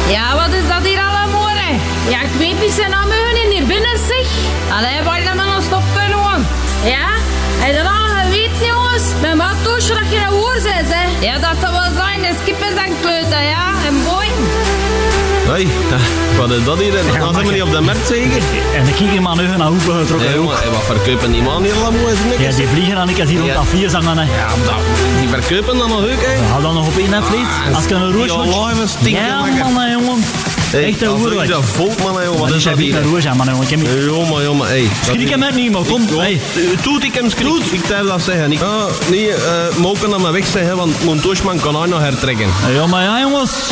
Ja, wat is dat hier allemaal, hè? Ja, ik weet niet zijn namen hier binnen, zeg. Allee, waar dan maar nog stoppen, gewoon. Ja? Heb je dat al geweten, jongens? Mijn maattoosje dat je een woord bent, hè? Ja, dat zou wel zijn. De skip is aan kleuten, ja? En boy. Hoi, wat is dat hier? Dan zijn we niet op de markt, zeker? En ik ging maar nu naar hoeken getrokken. Ja, jongen, wat verkopen die man hier allemaal? Ja, die vliegen aan ik hier rond dat 4 zangen, hè. Ja, die verkopen dan nog ook, hè? Hou dan nog op één vlees. Als ik een roos moet. Ja, man, jongen. Echt een roer. Dat volk, man, jongen. Wat is dat hier? Een roos, man, jongen. Jongen, hé. Schrik hem uit niet, man. Kom, hé. Toet, ik hem schrik. Ik durf dat zeggen. Nee, mogen dan maar weg zeggen, want mijn toosman kan haar nog hertrekken. Ja, maar ja, jongens.